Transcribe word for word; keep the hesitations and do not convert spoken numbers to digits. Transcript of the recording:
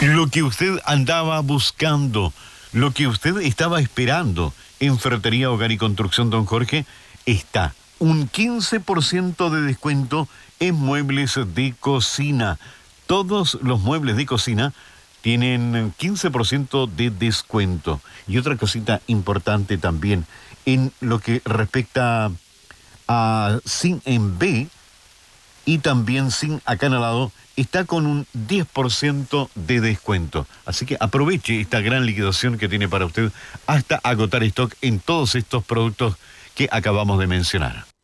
Lo que usted andaba buscando, lo que usted estaba esperando en Ferretería Hogar y Construcción Don Jorge, está. Un quince por ciento de descuento en muebles de cocina. Todos los muebles de cocina tienen quince por ciento de descuento. Y otra cosita importante también, en lo que respecta a Zinc en B y también Zinc acanalado, está con un diez por ciento de descuento. Así que aproveche esta gran liquidación que tiene para usted hasta agotar stock en todos estos productos que acabamos de mencionar.